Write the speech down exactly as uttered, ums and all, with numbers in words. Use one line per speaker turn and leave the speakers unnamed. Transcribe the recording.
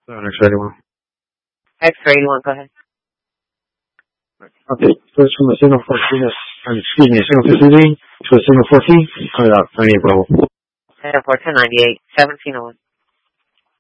seven X-ray eighty-one.
X-ray eighty-one, go ahead.
Okay, first from the signal fourteen, um, excuse me, signal fifty-three to a signal fourteen, coming out ninety-eight Bravo.
Signal fourteen, ninety-eight, seventeen oh one.